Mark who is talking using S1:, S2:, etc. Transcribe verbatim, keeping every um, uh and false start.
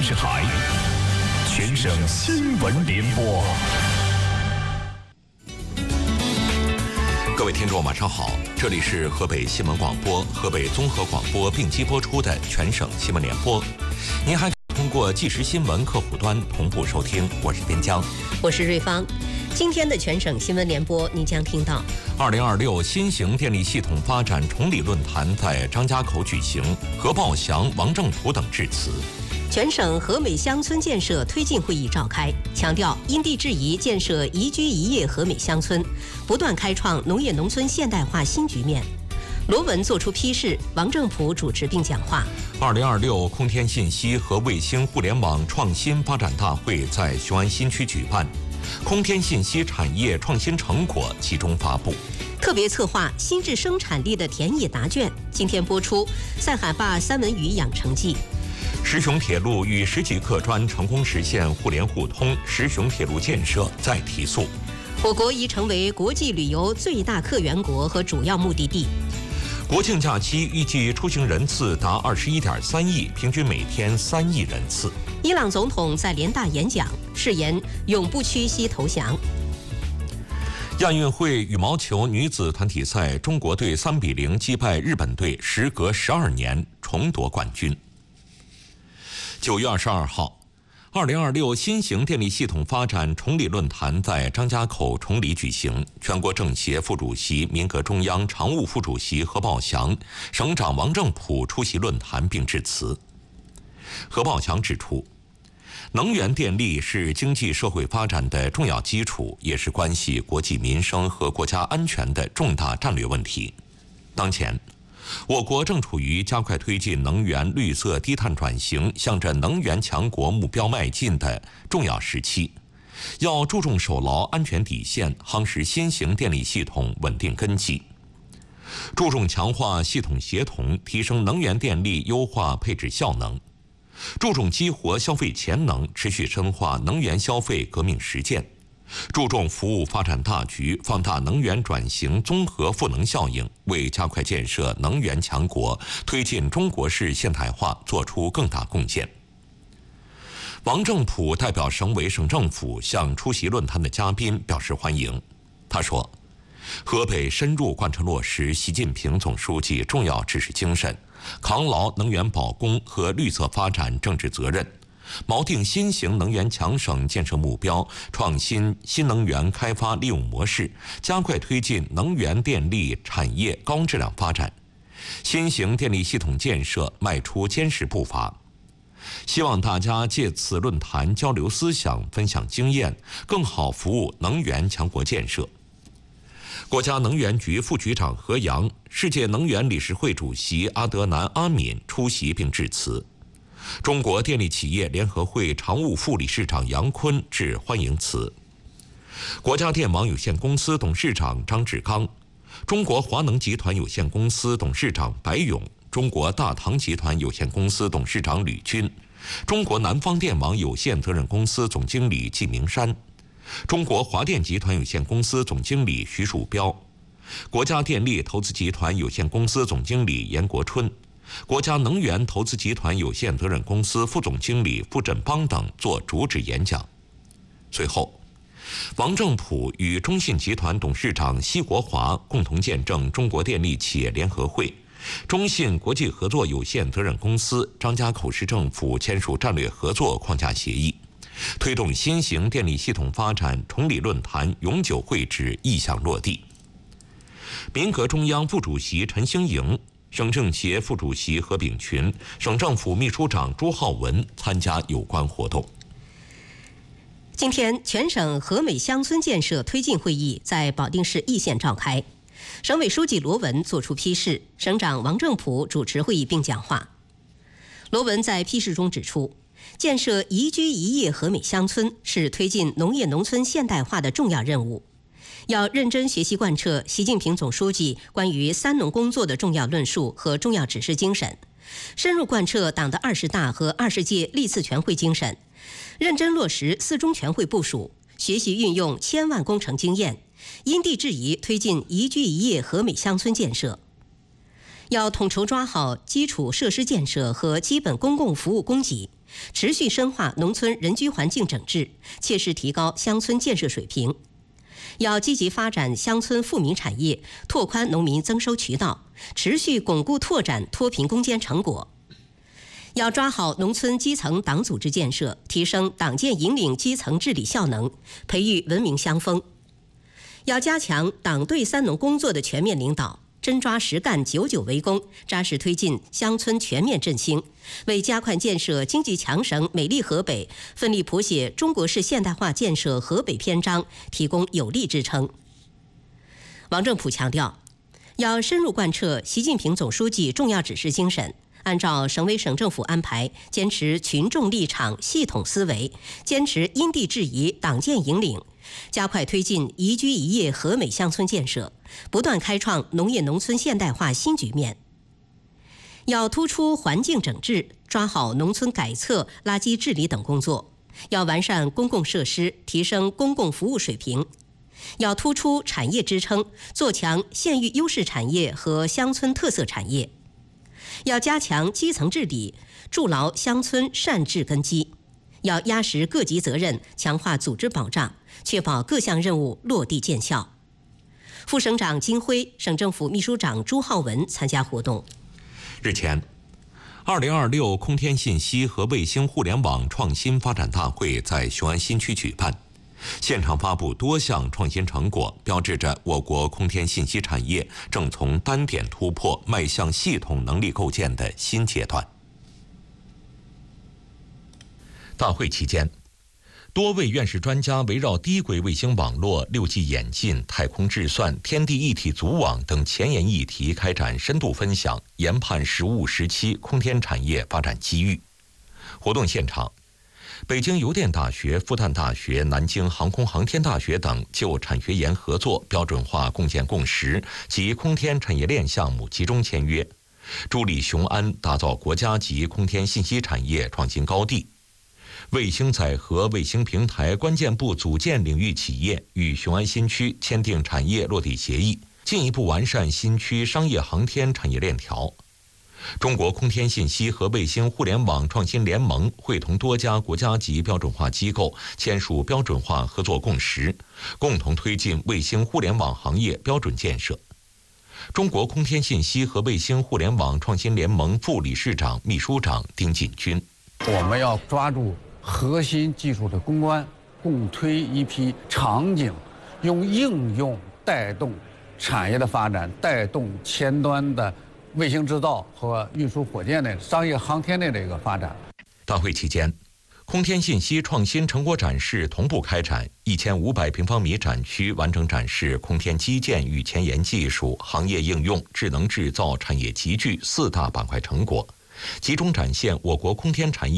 S1: 视台，全省新闻联播。
S2: 各位听众，晚上好，这里是河北新闻广播、河北综合广播并机播出的全省新闻联播。您还可以通过即时新闻客户端同步收听。我是边疆，
S3: 我是瑞芳。今天的全省新闻联播，您将听到：
S2: 二零二六新型电力系统发展崇礼论坛在张家口举行，何报祥、王正普等致辞。
S3: 全省和美乡村建设推进会议召开，强调因地制宜建设宜居宜业和美乡村，不断开创农业农村现代化新局面。罗文作出批示，王正普主持并讲话。
S2: 二零二六空天信息和卫星互联网创新发展大会在雄安新区举办，空天信息产业创新成果集中发布。
S3: 特别策划新质生产力的田野答卷，今天播出塞罕坝三文鱼养成记。
S2: 石雄铁路与石岐客专成功实现互联互通，石雄铁路建设再提速。
S3: 我国已成为国际旅游最大客源国和主要目的地。
S2: 国庆假期预计出行人次达二十一点三亿，平均每天三亿人次。
S3: 伊朗总统在联大演讲，誓言永不屈膝投降。
S2: 亚运会羽毛球女子团体赛，中国队三比零击败日本队，时隔十二年重夺冠军。九月二十二号，二零二六新型电力系统发展崇礼论坛在张家口崇礼举行。全国政协副主席、民革中央常务副主席何报祥、省长王正普出席论坛并致辞。何报祥指出，能源电力是经济社会发展的重要基础，也是关系国计民生和国家安全的重大战略问题。当前，我国正处于加快推进能源绿色低碳转型，向着能源强国目标迈进的重要时期，要注重守牢安全底线，夯实新型电力系统稳定根基，注重强化系统协同，提升能源电力优化配置效能，注重激活消费潜能，持续深化能源消费革命实践，注重服务发展大局，放大能源转型综合赋能效应，为加快建设能源强国、推进中国式现代化作出更大贡献。王正普代表省委省政府向出席论坛的嘉宾表示欢迎。他说，河北深入贯彻落实习近平总书记重要指示精神，扛牢能源保供和绿色发展政治责任，锚定新型能源强省建设目标，创新新能源开发利用模式，加快推进能源电力产业高质量发展，新型电力系统建设迈出坚实步伐。希望大家借此论坛交流思想，分享经验，更好服务能源强国建设。国家能源局副局长何阳、世界能源理事会主席阿德南·阿敏出席并致辞。中国电力企业联合会常务副理事长杨坤致欢迎词。国家电网有限公司董事长张志刚、中国华能集团有限公司董事长白勇、中国大唐集团有限公司董事长吕军、中国南方电网有限责任公司总经理季明山、中国华电集团有限公司总经理徐树标、国家电力投资集团有限公司总经理严国春、国家能源投资集团有限责任公司副总经理傅振邦等作主旨演讲。随后，王正普与中信集团董事长奚国华共同见证中国电力企业联合会、中信国际合作有限责任公司、张家口市政府签署战略合作框架协议，推动新型电力系统发展崇礼论坛永久会址意向落地。民革中央副主席陈兴营、省政协副主席何炳群、省政府秘书长朱浩文参加有关活动。
S3: 今天，全省和美乡村建设推进会议在保定市易县召开，省委书记罗文作出批示，省长王正普主持会议并讲话。罗文在批示中指出，建设宜居宜业和美乡村是推进农业农村现代化的重要任务，要认真学习贯彻习近平总书记关于三农工作的重要论述和重要指示精神，深入贯彻党的二十大和二十届历次全会精神，认真落实四中全会部署，学习运用千万工程经验，因地制宜推进宜居宜业和美乡村建设。 要统筹抓好基础设施建设和基本公共服务供给，持续深化农村人居环境整治，切实提高乡村建设水平。要积极发展乡村富民产业，拓宽农民增收渠道，持续巩固拓展脱贫攻坚成果。要抓好农村基层党组织建设，提升党建引领基层治理效能，培育文明乡风。要加强党对三农工作的全面领导，真抓实干久久为功，扎实推进乡村全面振兴，为加快建设经济强省美丽河北，奋力谱写中国式现代化建设河北篇章提供有力支撑。王正普强调，要深入贯彻习近平总书记重要指示精神，按照省委省政府安排，坚持群众立场、系统思维，坚持因地制宜、党建引领，加快推进宜居宜业和美乡村建设，不断开创农业农村现代化新局面。要突出环境整治，抓好农村改厕、垃圾治理等工作；要完善公共设施，提升公共服务水平；要突出产业支撑，做强县域优势产业和乡村特色产业；要加强基层治理，筑牢乡村善治根基；要压实各级责任，强化组织保障，确保各项任务落地见效。副省长金辉、省政府秘书长朱浩文参加活动。
S2: 日前，二零二六空天信息和卫星互联网创新发展大会在雄安新区举办，现场发布多项创新成果，标志着我国空天信息产业正从单点突破迈向系统能力构建的新阶段。大会期间，多位院士专家围绕低轨卫星网络、六 G 演进、太空致算、天地一体组网等前沿议题开展深度分享，研判实务时期空天产业发展机遇。活动现场，北京邮电大学、复旦大学、南京航空航天大学等就产学研合作标准化共建共识及空天产业链项目集中签约，助力雄安打造国家级空天信息产业创新高地。卫星载荷、卫星平台关键部组建领域企业与雄安新区签订产业落地协议，进一步完善新区商业航天产业链条。中国空天信息和卫星互联网创新联盟会同多家国家级标准化机构签署标准化合作共识，共同推进卫星互联网行业标准建设。中国空天信息和卫星互联网创新联盟副理事长、秘书长丁进军：
S4: 我们要抓住核心技术的攻关，共推一批场景，用应用带动产业的发展，带动前端的卫星制造和运输火箭的商业航天的这个发展。
S2: 大会期间，空天信息创新成果展示同步开展，一千五百平方米展区完整展示空天基建与前沿技术、行业应用、智能制造产业集聚四大板块成果，集中展现我国空天产业